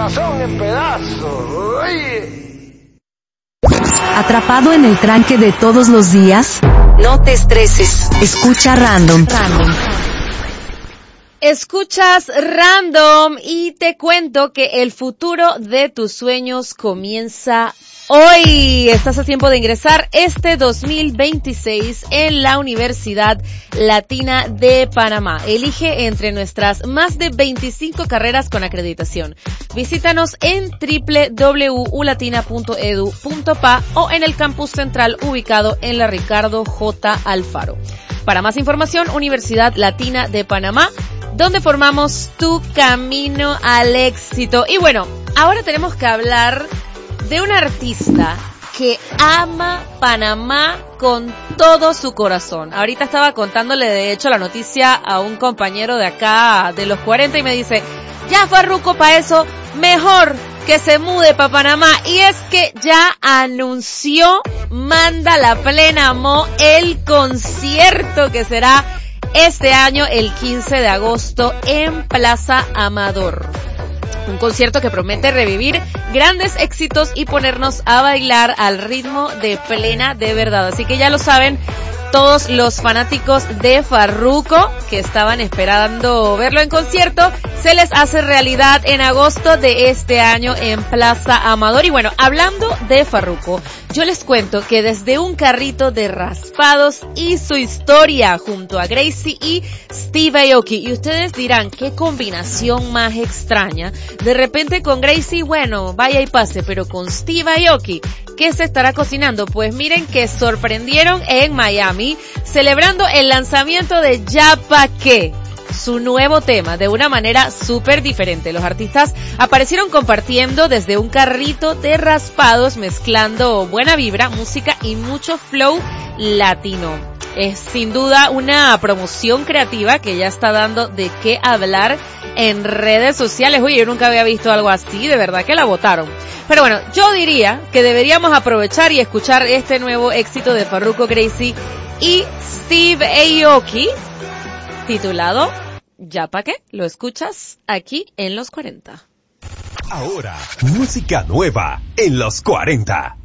corazón en pedazos. Oye. ¿Atrapado en el tranque de todos los días? No te estreses. Escucha Random. Escuchas Random y te cuento que el futuro de tus sueños comienza hoy. Estás a tiempo de ingresar este 2026 en la Universidad Latina de Panamá. Elige entre nuestras más de 25 carreras con acreditación. Visítanos en www.ulatina.edu.pa o en el campus central ubicado en la Ricardo J. Alfaro. Para más información, Universidad Latina de Panamá, donde formamos tu camino al éxito. Y bueno, ahora tenemos que hablar de un artista que ama Panamá con todo su corazón. Ahorita estaba contándole de hecho la noticia a un compañero de acá de los 40 y me dice, ya Farruko, pa' eso mejor que se mude pa' Panamá. Y es que ya anunció, manda la plena mo, el concierto que será este año el 15 de agosto en Plaza Amador. Un concierto que promete revivir grandes éxitos y ponernos a bailar al ritmo de plena de verdad. Así que ya lo saben todos los fanáticos de Farruko que estaban esperando verlo en concierto, se les hace realidad en agosto de este año en Plaza Amador. Y bueno, hablando de Farruko, yo les cuento que desde un carrito de raspados y su historia junto a Gracie y Steve Aoki. Y ustedes dirán, qué combinación más extraña. De repente con Gracie, bueno, vaya y pase, pero con Steve Aoki, ¿qué se estará cocinando? Pues miren que sorprendieron en Miami, celebrando el lanzamiento de Ya Pa' Qué, su nuevo tema, de una manera súper diferente. Los artistas aparecieron compartiendo desde un carrito de raspados, mezclando buena vibra, música y mucho flow latino. Es sin duda una promoción creativa que ya está dando de qué hablar en redes sociales. Oye, yo nunca había visto algo así, de verdad que la botaron. Pero bueno, yo diría que deberíamos aprovechar y escuchar este nuevo éxito de Farruko, Gracie y Steve Aoki, titulado Ya Pa' Qué. Lo escuchas aquí en Los 40. Ahora, música nueva en Los 40.